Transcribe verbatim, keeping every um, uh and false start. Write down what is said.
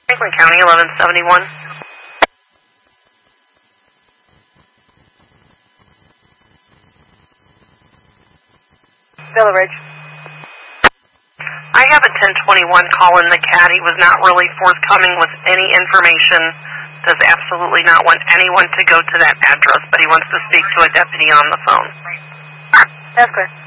Franklin County, eleven seventy-one. Villa Ridge. I have a ten twenty-one call in the cat. He was not really forthcoming with any information. Does absolutely not want anyone to go to that address, but he wants to speak to a deputy on the phone. That's good.